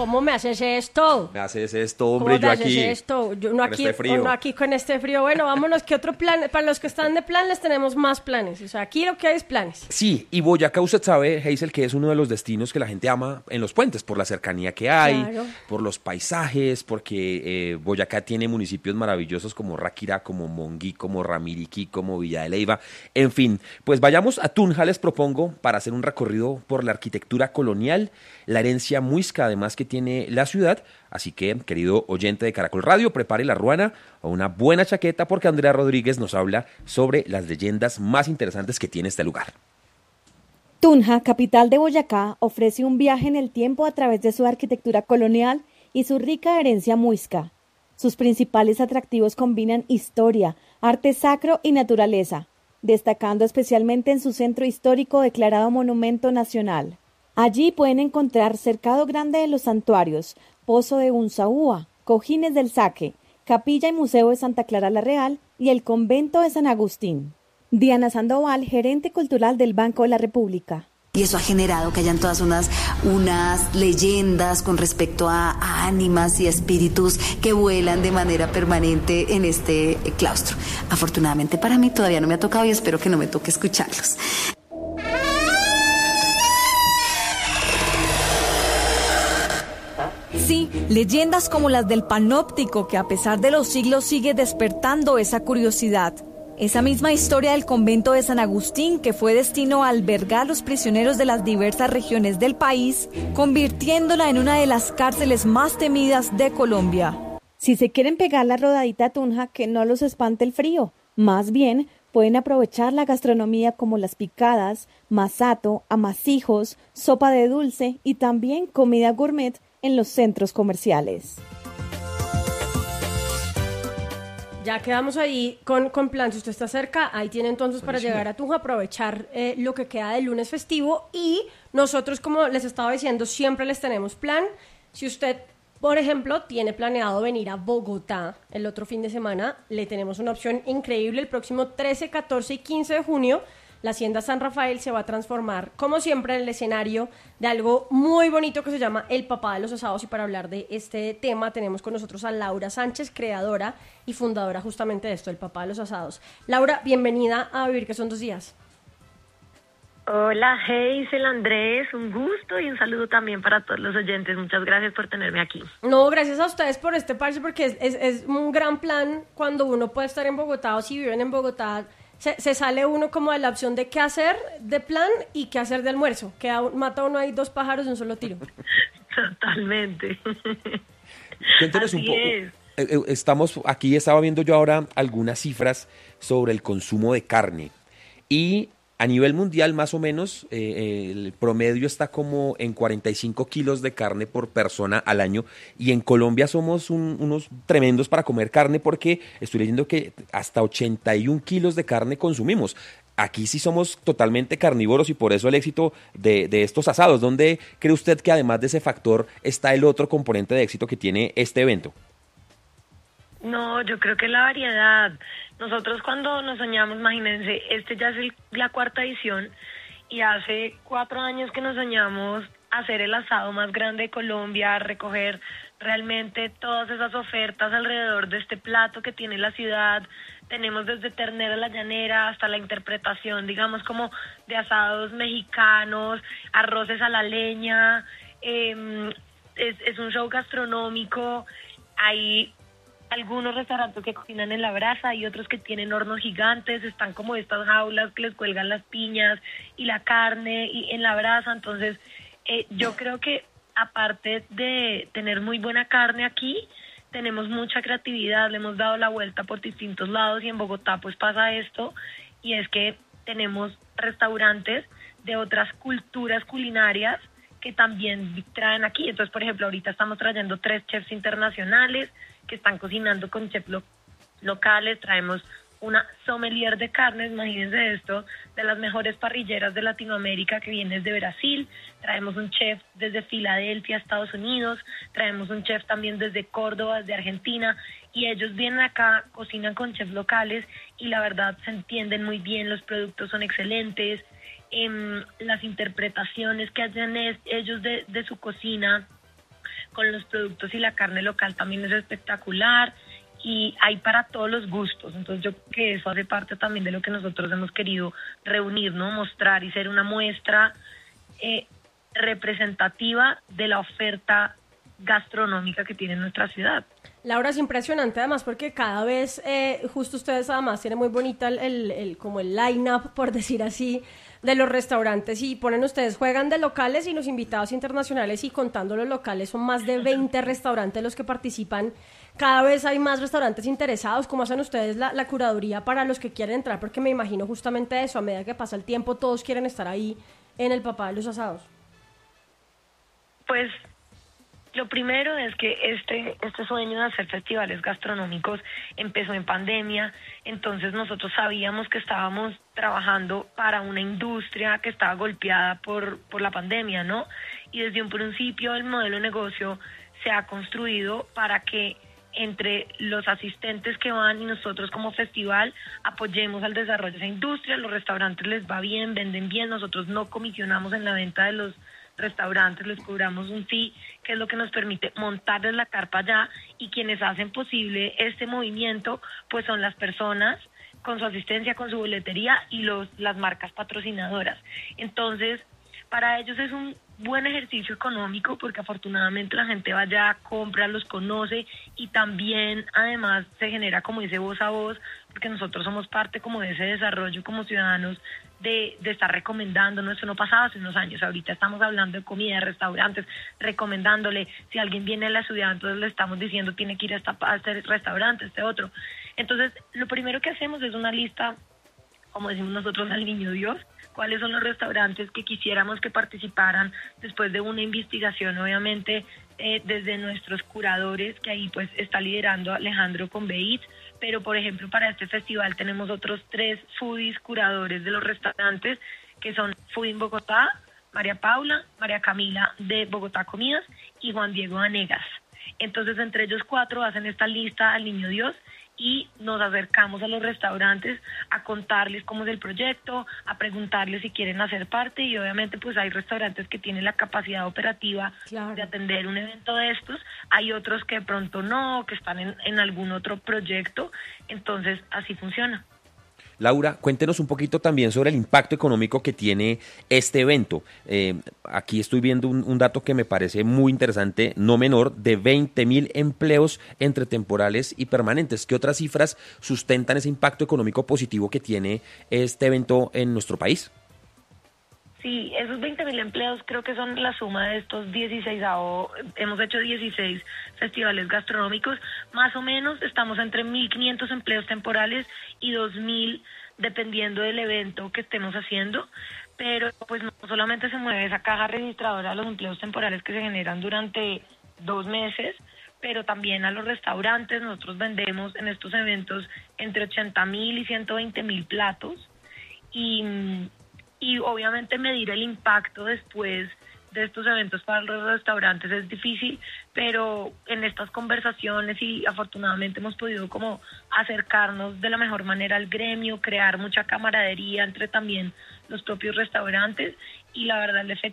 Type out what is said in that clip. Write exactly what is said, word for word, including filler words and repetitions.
¿Cómo me haces esto? Me haces esto, hombre, yo aquí. Esto? Yo no con aquí, este frío. uno aquí con este frío. Bueno, vámonos, ¿qué otro plan? Para los que están de plan les tenemos más planes. O sea, aquí lo que hay es planes. Sí, y Boyacá, usted sabe, Hazel, que es uno de los destinos que la gente ama en los puentes, por la cercanía que hay, Claro. por los paisajes, porque eh, Boyacá tiene municipios maravillosos como Ráquira, como Monguí, como Ramiriquí, como Villa de Leyva. En fin, pues vayamos a Tunja, les propongo, para hacer un recorrido por la arquitectura colonial, la herencia muisca además que tiene la ciudad. Así que, querido oyente de Caracol Radio, prepare la ruana o una buena chaqueta porque Andrea Rodríguez nos habla sobre las leyendas más interesantes que tiene este lugar. Tunja, capital de Boyacá, ofrece un viaje en el tiempo a través de su arquitectura colonial y su rica herencia muisca. Sus principales atractivos combinan historia, arte sacro y naturaleza, destacando especialmente en su centro histórico declarado Monumento Nacional. Allí pueden encontrar Cercado Grande de los Santuarios, Pozo de Unzaúa, Cojines del Saque, Capilla y Museo de Santa Clara la Real y el Convento de San Agustín. Diana Sandoval, gerente cultural del Banco de la República. Y eso ha generado que hayan todas unas, unas leyendas con respecto a, a ánimas y espíritus que vuelan de manera permanente en este claustro. Afortunadamente para mí todavía no me ha tocado y espero que no me toque escucharlos. Sí, leyendas como las del panóptico que a pesar de los siglos sigue despertando esa curiosidad. Esa misma historia del convento de San Agustín, que fue destino a albergar a los prisioneros de las diversas regiones del país, convirtiéndola en una de las cárceles más temidas de Colombia. Si se quieren pegar la rodadita a Tunja, que no los espante el frío. Más bien, pueden aprovechar la gastronomía como las picadas, masato, amasijos, sopa de dulce y también comida gourmet en los centros comerciales. Ya quedamos ahí con, con plan, si usted está cerca, ahí tiene entonces para llegar a Tunja, aprovechar eh, lo que queda del lunes festivo y nosotros, como les estaba diciendo, siempre les tenemos plan. Si usted, por ejemplo, tiene planeado venir a Bogotá el otro fin de semana, le tenemos una opción increíble. El próximo trece, catorce y quince de junio, la Hacienda San Rafael se va a transformar, como siempre, en el escenario de algo muy bonito que se llama El Papá de los Asados. Y para hablar de este tema tenemos con nosotros a Laura Sánchez, creadora y fundadora justamente de esto, El Papá de los Asados. Laura, bienvenida a Vivir que son dos días. Hola, Hazel, Andrés, un gusto y un saludo también para todos los oyentes. Muchas gracias por tenerme aquí. No, gracias a ustedes por este parche, porque es, es, es un gran plan cuando uno puede estar en Bogotá o si viven en Bogotá. Se, se sale uno como de la opción de qué hacer de plan y qué hacer de almuerzo. Que mata uno ahí dos pájaros de un solo tiro. Totalmente. Cuéntenos un poco. Es. Estamos aquí, estaba viendo yo ahora algunas cifras sobre el consumo de carne. Y a nivel mundial, más o menos, eh, el promedio está como en cuarenta y cinco kilos de carne por persona al año. Y en Colombia somos un, unos tremendos para comer carne porque estoy leyendo que hasta ochenta y un kilos de carne consumimos. Aquí sí somos totalmente carnívoros y por eso el éxito de, de estos asados. ¿Dónde cree usted que además de ese factor está el otro componente de éxito que tiene este evento? No, yo creo que la variedad. Nosotros cuando nos soñamos, imagínense, este ya es el, la cuarta edición y hace cuatro años que nos soñamos hacer el asado más grande de Colombia, recoger realmente todas esas ofertas alrededor de este plato que tiene la ciudad. Tenemos desde ternera a la llanera hasta la interpretación, digamos, como de asados mexicanos, arroces a la leña, eh, es, es un show gastronómico. Hay algunos restaurantes que cocinan en la brasa y otros que tienen hornos gigantes, están como estas jaulas que les cuelgan las piñas y la carne y en la brasa. Entonces, eh, yo creo que aparte de tener muy buena carne aquí, tenemos mucha creatividad, le hemos dado la vuelta por distintos lados y en Bogotá pues pasa esto, y es que tenemos restaurantes de otras culturas culinarias que también traen aquí. Entonces, por ejemplo, ahorita estamos trayendo tres chefs internacionales que están cocinando con chefs lo- locales. Traemos una sommelier de carnes, imagínense esto, de las mejores parrilleras de Latinoamérica, que viene desde Brasil. Traemos un chef desde Filadelfia, Estados Unidos. Traemos un chef también desde Córdoba, desde Argentina. Y ellos vienen acá, cocinan con chefs locales y la verdad se entienden muy bien, los productos son excelentes. Eh, las interpretaciones que hacen es, ellos de, de su cocina con los productos y la carne local también es espectacular y hay para todos los gustos. Entonces yo creo que eso hace parte también de lo que nosotros hemos querido reunir, ¿no? Mostrar y ser una muestra eh, representativa de la oferta gastronómica que tiene nuestra ciudad. Laura, es impresionante además porque cada vez, eh, justo ustedes además tienen muy bonita el, el, el como el line-up, por decir así, de los restaurantes y ponen ustedes, juegan de locales y los invitados internacionales y contando los locales son más de veinte restaurantes los que participan. Cada vez hay más restaurantes interesados. ¿Cómo hacen ustedes la, la curaduría para los que quieren entrar? Porque me imagino justamente eso, a medida que pasa el tiempo todos quieren estar ahí en el Papá de los Asados. Pues lo primero es que este, este sueño de hacer festivales gastronómicos empezó en pandemia, entonces nosotros sabíamos que estábamos trabajando para una industria que estaba golpeada por, por la pandemia, ¿no? Y desde un principio el modelo de negocio se ha construido para que entre los asistentes que van y nosotros como festival apoyemos al desarrollo de esa industria. Los restaurantes les va bien, venden bien, nosotros no comisionamos en la venta de los restaurantes, les cobramos un fee, que es lo que nos permite montarles la carpa allá, y quienes hacen posible este movimiento pues son las personas con su asistencia, con su boletería y los las marcas patrocinadoras. Entonces, para ellos es un buen ejercicio económico porque afortunadamente la gente va allá, compra, los conoce y también además se genera como ese voz a voz, porque nosotros somos parte como de ese desarrollo como ciudadanos de, de estar recomendando, no, eso no pasaba hace unos años, ahorita estamos hablando de comida, de restaurantes, recomendándole, si alguien viene a la ciudad, entonces le estamos diciendo tiene que ir a, esta, a este restaurante, este otro. Entonces, lo primero que hacemos es una lista, como decimos nosotros, al niño Dios, cuáles son los restaurantes que quisiéramos que participaran después de una investigación, obviamente, eh, desde nuestros curadores, que ahí pues está liderando Alejandro con Beit, pero por ejemplo para este festival tenemos otros tres foodies curadores de los restaurantes, que son Foodie en Bogotá, María Paula, María Camila de Bogotá Comidas y Juan Diego Vanegas. Entonces entre ellos cuatro hacen esta lista al niño Dios y nos acercamos a los restaurantes a contarles cómo es el proyecto, a preguntarles si quieren hacer parte, y obviamente pues hay restaurantes que tienen la capacidad operativa claro. de atender un evento de estos, hay otros que de pronto no, que están en, en algún otro proyecto, entonces así funciona. Laura, cuéntenos un poquito también sobre el impacto económico que tiene este evento. Eh, aquí estoy viendo un, un dato que me parece muy interesante, no menor, de veinte mil empleos entre temporales y permanentes. ¿Qué otras cifras sustentan ese impacto económico positivo que tiene este evento en nuestro país? Sí, esos veinte mil empleos creo que son la suma de estos dieciséis, hemos hecho dieciséis festivales gastronómicos, más o menos estamos entre mil quinientos empleos temporales y dos mil dependiendo del evento que estemos haciendo, pero pues no solamente se mueve esa caja registradora a los empleos temporales que se generan durante dos meses, pero también a los restaurantes. Nosotros vendemos en estos eventos entre ochenta mil y ciento veinte mil platos, y Y obviamente medir el impacto después de estos eventos para los restaurantes es difícil, pero en estas conversaciones y afortunadamente hemos podido como acercarnos de la mejor manera al gremio, crear mucha camaradería entre también los propios restaurantes, y la verdad el efecto